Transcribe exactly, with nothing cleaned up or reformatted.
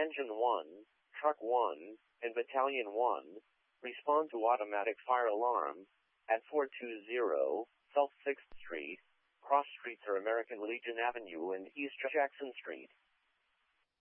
Engine one, Truck one, and Battalion one, respond to automatic fire alarm at four two zero South sixth Street. Cross streets are American Legion Avenue and East Jackson Street.